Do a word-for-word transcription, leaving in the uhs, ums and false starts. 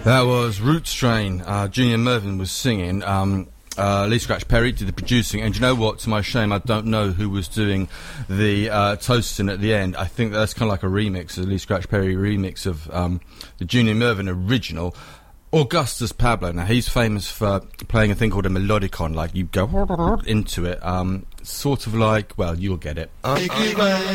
That was Root Strain. Uh, Junior Mervyn was singing. Um, uh, Lee Scratch Perry did the producing. And you know what? To my shame, I don't know who was doing the uh, toasting at the end. I think that's kind of like a remix, a Lee Scratch Perry remix of um, the Junior Mervyn original. Augustus Pablo. Now, he's famous for playing a thing called a melodicon. Like, you go into it. Um, sort of like, well, you'll get it.